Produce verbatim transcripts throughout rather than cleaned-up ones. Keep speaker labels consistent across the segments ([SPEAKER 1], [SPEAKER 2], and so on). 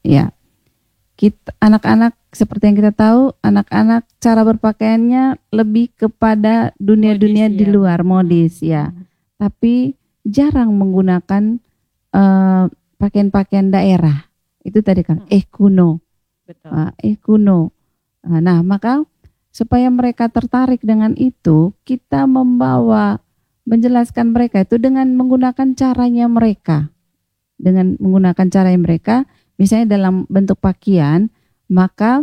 [SPEAKER 1] Ya, kita anak-anak seperti yang kita tahu, anak-anak cara berpakaiannya lebih kepada dunia-dunia
[SPEAKER 2] Modis,
[SPEAKER 1] di
[SPEAKER 2] ya.
[SPEAKER 1] luar, modis ya.
[SPEAKER 2] Hmm.
[SPEAKER 1] Tapi jarang menggunakan uh, pakaian-pakaian daerah. Itu tadi kan
[SPEAKER 2] Hmm.
[SPEAKER 1] eh kuno,
[SPEAKER 2] Betul.
[SPEAKER 1] uh, eh kuno. Uh, nah, maka supaya mereka tertarik dengan itu, kita membawa menjelaskan mereka itu dengan menggunakan caranya mereka. Dengan menggunakan cara mereka, misalnya dalam bentuk pakaian, maka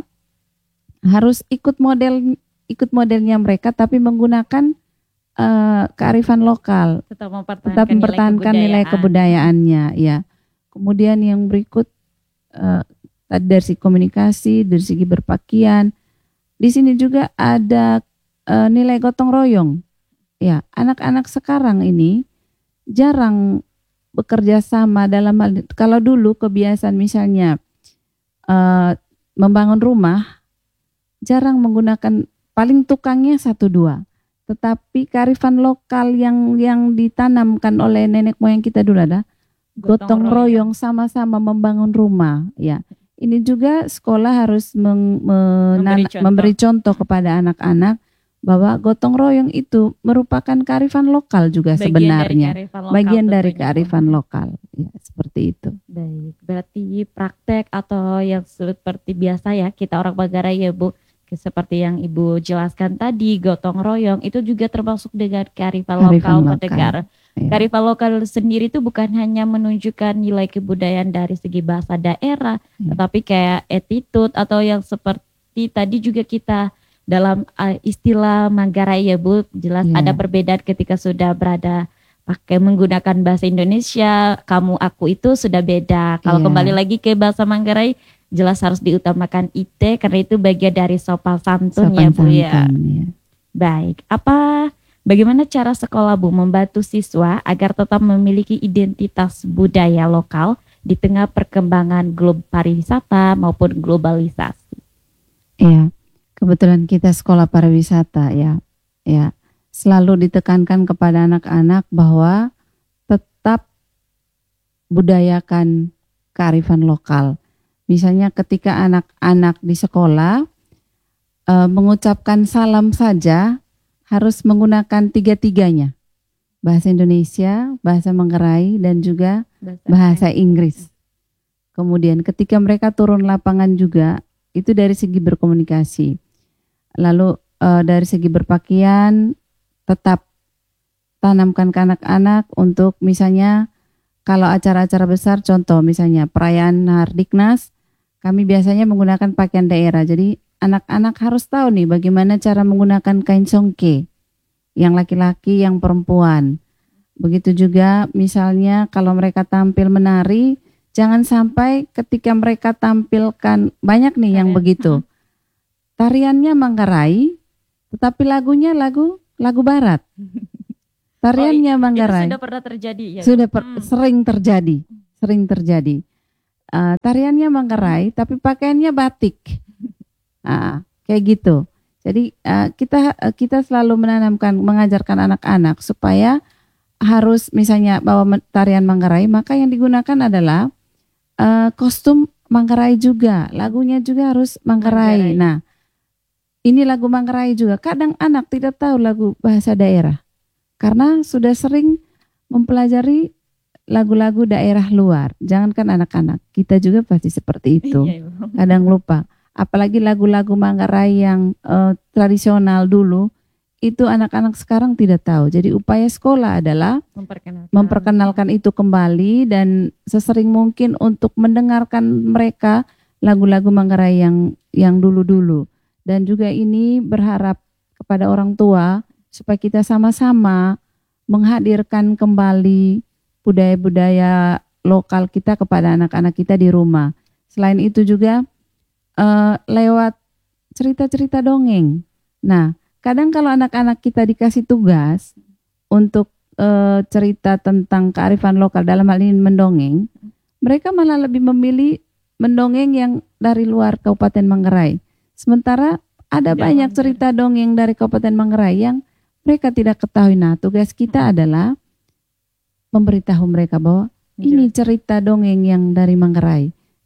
[SPEAKER 1] harus ikut model ikut modelnya mereka, tapi menggunakan uh, kearifan lokal,
[SPEAKER 2] Tetap
[SPEAKER 1] tetap
[SPEAKER 2] mempertahankan,
[SPEAKER 1] mempertahankan nilai,
[SPEAKER 2] nilai kebudayaan.
[SPEAKER 1] kebudayaannya. Ya. Kemudian yang berikut uh, dari segi komunikasi, dari segi berpakaian, di sini juga ada uh, nilai gotong royong. Ya, anak-anak sekarang ini jarang bekerja sama dalam hal, kalau dulu kebiasaan misalnya uh, membangun rumah, jarang menggunakan, paling tukangnya satu dua, tetapi kearifan lokal yang yang ditanamkan oleh nenek moyang kita dulu ada gotong, gotong royong, sama-sama membangun rumah. Ya, ini juga sekolah harus meng, menana, memberi, contoh. memberi contoh kepada anak-anak bahwa gotong royong itu merupakan kearifan lokal juga bagian sebenarnya, dari lokal bagian dari kearifan lokal. Ya, seperti itu.
[SPEAKER 2] Baik, berarti praktek atau yang seperti biasa ya kita orang Manggarai ya Bu, seperti yang Ibu jelaskan tadi, gotong royong itu juga termasuk dengan kearifan, kearifan lokal pendengar. Ya. Kearifan lokal sendiri itu bukan hanya menunjukkan nilai kebudayaan dari segi bahasa daerah, ya. Tetapi kayak attitude atau yang seperti tadi juga kita dalam uh, istilah Manggarai ya Bu, jelas yeah. ada perbedaan ketika sudah berada pakai menggunakan bahasa Indonesia, kamu aku itu sudah beda. Kalau yeah. kembali lagi ke bahasa Manggarai, jelas harus diutamakan ite karena itu bagian dari sopan santun, sopan ya Bu santun, ya. ya. Baik, apa bagaimana cara sekolah Bu membantu siswa agar tetap memiliki identitas budaya lokal di tengah perkembangan global pariwisata maupun globalisasi?
[SPEAKER 1] Iya. Yeah. Kebetulan kita sekolah pariwisata ya, ya selalu ditekankan kepada anak-anak bahwa tetap budayakan kearifan lokal. Misalnya ketika anak-anak di sekolah e, mengucapkan salam saja harus menggunakan tiga-tiganya, bahasa Indonesia, bahasa Manggarai, dan juga bahasa, bahasa Inggris. Kemudian ketika mereka turun lapangan juga itu dari segi berkomunikasi. Lalu uh, dari segi berpakaian tetap tanamkan ke anak-anak untuk misalnya kalau acara-acara besar, contoh misalnya perayaan Hardiknas, kami biasanya menggunakan pakaian daerah. Jadi anak-anak harus tahu nih bagaimana cara menggunakan kain songke, yang laki-laki, yang perempuan. Begitu juga misalnya kalau mereka tampil menari, jangan sampai ketika mereka tampilkan, banyak nih yang begitu. Tariannya Manggarai, tetapi lagunya lagu lagu Barat. Tariannya oh, Manggarai.
[SPEAKER 2] Itu sudah pernah terjadi ya?
[SPEAKER 1] Sudah per, hmm. sering terjadi, sering terjadi. Uh, tariannya Manggarai, hmm. tapi pakaiannya batik. Uh, kayak gitu. Jadi uh, kita uh, kita selalu menanamkan, mengajarkan anak-anak supaya harus misalnya bawa tarian Manggarai, maka yang digunakan adalah uh, kostum Manggarai juga, lagunya juga harus Manggarai. Manggarai. Nah. Ini lagu Manggarai juga. Kadang anak tidak tahu lagu bahasa daerah karena sudah sering mempelajari lagu-lagu daerah luar. Jangankan anak-anak, kita juga pasti seperti itu. Kadang lupa. Apalagi lagu-lagu Manggarai yang uh, tradisional dulu, itu anak-anak sekarang tidak tahu. Jadi upaya sekolah adalah memperkenalkan. memperkenalkan itu kembali dan sesering mungkin untuk mendengarkan mereka lagu-lagu Manggarai yang yang dulu-dulu. Dan juga ini berharap kepada orang tua supaya kita sama-sama menghadirkan kembali budaya-budaya lokal kita kepada anak-anak kita di rumah. Selain itu juga uh, lewat cerita-cerita dongeng. Nah, kadang kalau anak-anak kita dikasih tugas untuk uh, cerita tentang kearifan lokal, dalam hal ini mendongeng, mereka malah lebih memilih mendongeng yang dari luar Kabupaten Manggarai. Sementara ada tidak banyak Manggarai. Cerita dongeng dari Kabupaten Manggarai yang mereka tidak ketahui. Nah, tugas kita hmm. adalah memberitahu mereka bahwa Menjelaskan. Ini cerita dongeng yang dari Manggarai.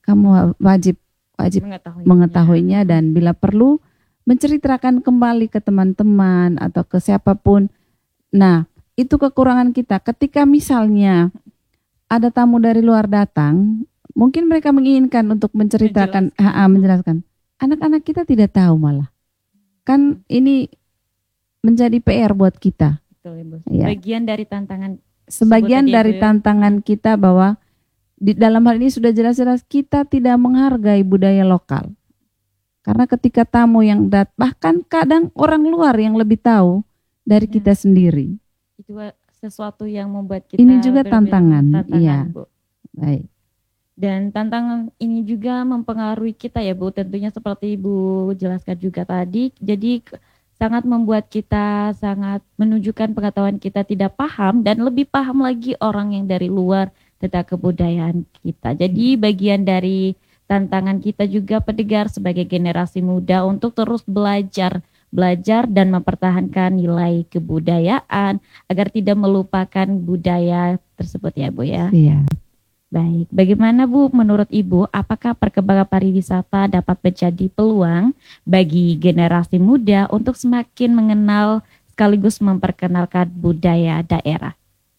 [SPEAKER 1] kamu wajib wajib
[SPEAKER 2] Mengetahuinya.
[SPEAKER 1] mengetahuinya dan bila perlu menceritakan kembali ke teman-teman atau ke siapapun. Nah, itu kekurangan kita. Ketika misalnya ada tamu dari luar datang, mungkin mereka menginginkan untuk menceritakan,
[SPEAKER 2] Menjelaskan.
[SPEAKER 1] ha, menjelaskan. Anak-anak kita tidak tahu malah. Kan ini menjadi P R buat kita.
[SPEAKER 2] Betul, Ibu.
[SPEAKER 1] Ya.
[SPEAKER 2] Bagian dari tantangan
[SPEAKER 1] Sebagian
[SPEAKER 2] tadi,
[SPEAKER 1] dari
[SPEAKER 2] Ibu, ya.
[SPEAKER 1] tantangan kita bahwa di dalam hal ini sudah jelas-jelas kita tidak menghargai budaya lokal. Karena ketika tamu yang dat, bahkan kadang orang luar yang lebih tahu dari
[SPEAKER 2] Ya.
[SPEAKER 1] kita sendiri.
[SPEAKER 2] Itu sesuatu yang membuat kita
[SPEAKER 1] Ini juga
[SPEAKER 2] berbeda-
[SPEAKER 1] tantangan,
[SPEAKER 2] tantangan,
[SPEAKER 1] iya.
[SPEAKER 2] Bu.
[SPEAKER 1] Baik.
[SPEAKER 2] Dan tantangan ini juga mempengaruhi kita ya Bu, tentunya seperti Ibu jelaskan juga tadi. Jadi k- sangat membuat kita sangat menunjukkan pengetahuan kita tidak paham dan lebih paham lagi orang yang dari luar tentang kebudayaan kita. Jadi bagian dari tantangan kita juga pendengar sebagai generasi muda untuk terus belajar, belajar dan mempertahankan nilai kebudayaan agar tidak melupakan budaya tersebut ya Bu ya.
[SPEAKER 1] Iya.
[SPEAKER 2] Baik, bagaimana Bu menurut Ibu, apakah perkembangan pariwisata dapat menjadi peluang bagi generasi muda untuk semakin mengenal sekaligus memperkenalkan budaya daerah?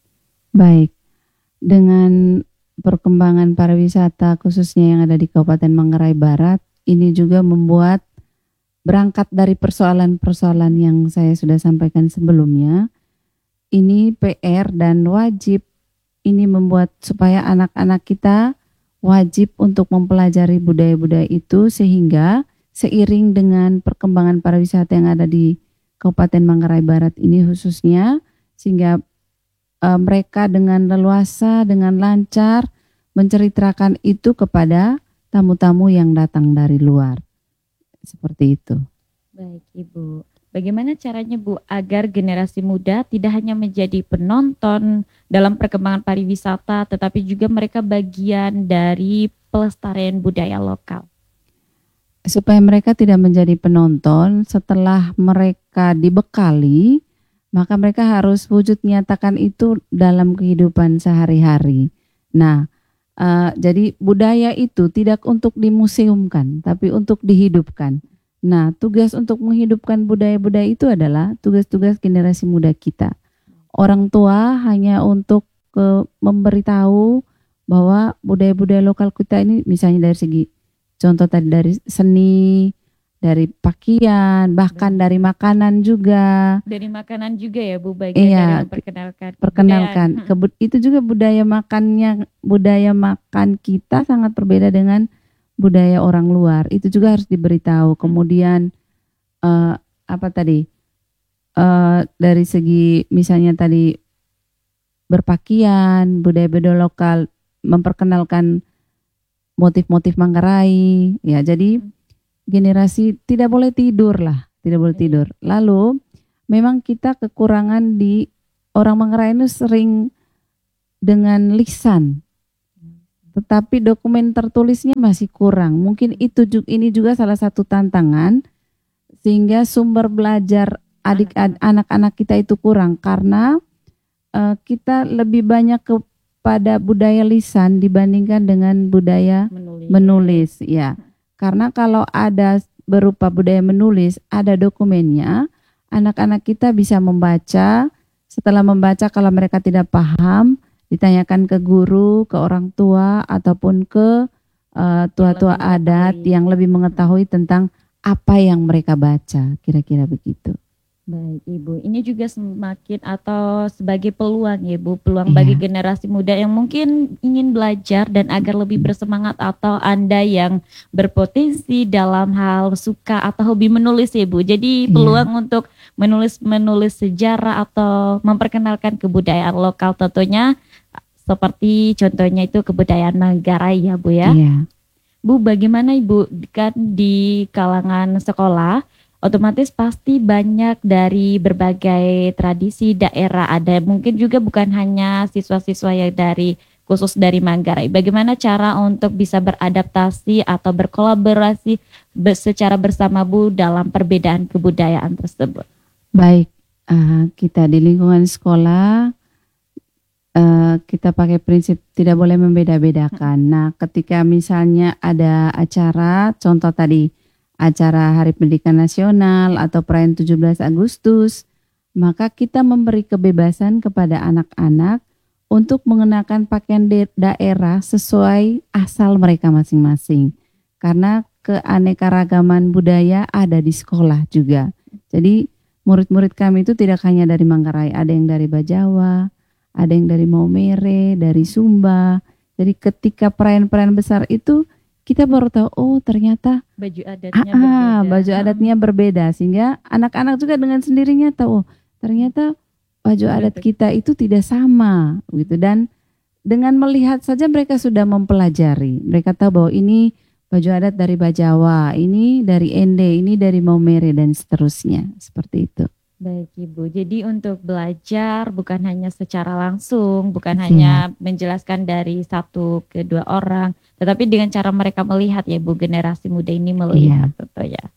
[SPEAKER 1] Baik. Dengan perkembangan pariwisata khususnya yang ada di Kabupaten Manggarai Barat, ini juga membuat berangkat dari persoalan-persoalan yang saya sudah sampaikan sebelumnya, ini P R dan wajib ini membuat supaya anak-anak kita wajib untuk mempelajari budaya-budaya itu sehingga seiring dengan perkembangan pariwisata yang ada di Kabupaten Manggarai Barat ini khususnya, sehingga e, mereka dengan leluasa, dengan lancar menceritakan itu kepada tamu-tamu yang datang dari luar. Seperti itu.
[SPEAKER 2] Baik Ibu, bagaimana caranya Bu agar generasi muda tidak hanya menjadi penonton dalam perkembangan pariwisata tetapi juga mereka bagian dari pelestarian budaya lokal?
[SPEAKER 1] Supaya mereka tidak menjadi penonton, setelah mereka dibekali, maka mereka harus wujud nyatakan itu dalam kehidupan sehari-hari. Nah, uh, jadi budaya itu tidak untuk dimuseumkan, tapi untuk dihidupkan. Nah, tugas untuk menghidupkan budaya-budaya itu adalah tugas-tugas generasi muda kita. Orang tua hanya untuk ke, memberitahu bahwa budaya-budaya lokal kita ini misalnya dari segi contoh tadi dari seni, dari pakaian, bahkan dari makanan juga.
[SPEAKER 2] Dari makanan juga ya Bu, bagian
[SPEAKER 1] Iya,
[SPEAKER 2] dari memperkenalkan.
[SPEAKER 1] Perkenalkan.
[SPEAKER 2] kebudayaan.
[SPEAKER 1] Kebud, itu juga budaya makannya, budaya makan kita sangat berbeda dengan budaya orang luar. Itu juga harus diberitahu. Kemudian uh, apa tadi? Uh, dari segi misalnya tadi berpakaian, budaya-budaya lokal, memperkenalkan motif-motif Manggarai, ya. Jadi generasi tidak boleh tidur lah, tidak boleh tidur. Lalu memang kita kekurangan di orang Manggarai itu sering dengan lisan, tetapi dokumen tertulisnya masih kurang. Mungkin itu juga, ini juga salah satu tantangan sehingga sumber belajar adik anak-anak kita itu kurang karena uh, kita lebih banyak kepada budaya lisan dibandingkan dengan budaya
[SPEAKER 2] Menulis.
[SPEAKER 1] menulis, ya. Karena kalau ada berupa budaya menulis, ada dokumennya, anak-anak kita bisa membaca. Setelah membaca, kalau mereka tidak paham, ditanyakan ke guru, ke orang tua, ataupun ke uh, tua-tua adat yang lebih mengetahui tentang apa yang mereka baca, kira-kira begitu.
[SPEAKER 2] Baik Ibu, ini juga semakin atau sebagai peluang ya Bu, peluang
[SPEAKER 1] Iya.
[SPEAKER 2] bagi generasi muda yang mungkin ingin belajar dan agar lebih bersemangat, atau Anda yang berpotensi dalam hal suka atau hobi menulis ya Bu. Jadi
[SPEAKER 1] Iya.
[SPEAKER 2] peluang untuk menulis-menulis sejarah atau memperkenalkan kebudayaan lokal tentunya seperti contohnya itu kebudayaan Manggarai ya Bu ya.
[SPEAKER 1] Iya.
[SPEAKER 2] Bu, bagaimana Ibu kan di kalangan sekolah otomatis pasti banyak dari berbagai tradisi daerah, ada mungkin juga bukan hanya siswa-siswa yang dari khusus dari Manggarai. Bagaimana cara untuk bisa beradaptasi atau berkolaborasi be- secara bersama Bu dalam perbedaan kebudayaan tersebut?
[SPEAKER 1] Baik, uh, kita di lingkungan sekolah uh, kita pakai prinsip tidak boleh membeda-bedakan. Nah, ketika misalnya ada acara, contoh tadi acara Hari Pendidikan Nasional atau perayaan tujuh belas Agustus, maka kita memberi kebebasan kepada anak-anak untuk mengenakan pakaian daerah sesuai asal mereka masing-masing. Karena keanekaragaman budaya ada di sekolah juga. Jadi murid-murid kami itu tidak hanya dari Manggarai, ada yang dari Bajawa, ada yang dari Maumere, dari Sumba. Jadi ketika perayaan-perayaan besar itu kita baru tahu, oh ternyata
[SPEAKER 2] baju adatnya
[SPEAKER 1] ah,
[SPEAKER 2] berbeda.
[SPEAKER 1] baju adatnya berbeda, sehingga anak-anak juga dengan sendirinya tahu, oh, ternyata baju adat kita itu tidak sama, gitu. Dan dengan melihat saja mereka sudah mempelajari, mereka tahu bahwa ini baju adat dari Bajawa, ini dari Ende, ini dari Maumere dan seterusnya, seperti itu.
[SPEAKER 2] Baik Ibu, jadi untuk belajar bukan hanya secara langsung, bukan
[SPEAKER 1] Siap.
[SPEAKER 2] hanya menjelaskan dari satu ke dua orang, tetapi dengan cara mereka melihat ya Ibu, generasi muda ini melihat,
[SPEAKER 1] Iya.
[SPEAKER 2] tentu ya.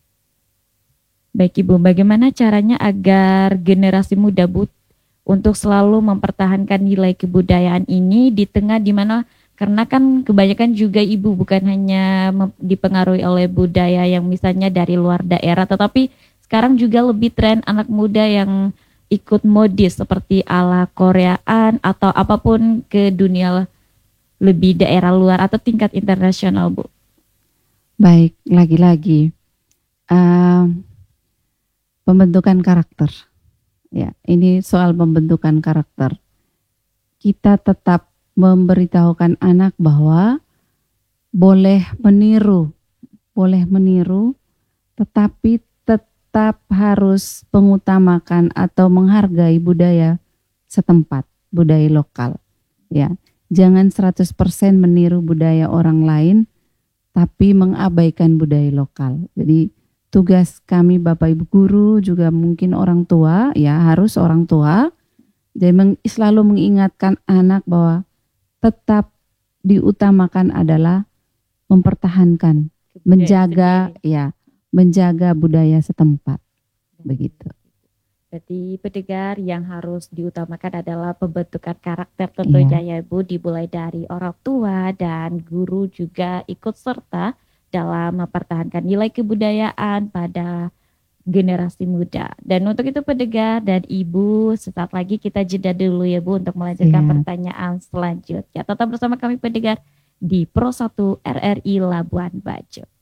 [SPEAKER 2] Baik Ibu, bagaimana caranya agar generasi muda Bu untuk selalu mempertahankan nilai kebudayaan ini di tengah dimana, karena kan kebanyakan juga Ibu bukan hanya dipengaruhi oleh budaya yang misalnya dari luar daerah, tetapi sekarang juga lebih tren anak muda yang ikut modis seperti ala Koreaan atau apapun ke dunia lebih daerah luar atau tingkat internasional Bu.
[SPEAKER 1] Baik, lagi-lagi uh, pembentukan karakter. Ya, ini soal pembentukan karakter. Kita tetap memberitahukan anak bahwa boleh meniru, boleh meniru, tetapi tetap harus mengutamakan atau menghargai budaya setempat, budaya lokal. Ya, jangan seratus persen meniru budaya orang lain, tapi mengabaikan budaya lokal. Jadi tugas kami Bapak Ibu guru, juga mungkin orang tua, ya harus orang tua, jadi meng, selalu mengingatkan anak bahwa tetap diutamakan adalah mempertahankan, budaya menjaga sendiri. Ya, menjaga budaya setempat. Begitu.
[SPEAKER 2] Berarti pendengar yang harus diutamakan adalah pembentukan karakter tentunya ya Ibu, dimulai dari orang tua dan guru juga ikut serta dalam mempertahankan nilai kebudayaan pada generasi muda. Dan untuk itu pendengar dan Ibu, sesaat lagi kita jeda dulu ya Bu untuk melanjutkan ya. Pertanyaan selanjutnya. Tetap bersama kami pendengar di Pro satu R R I Labuan Bajo.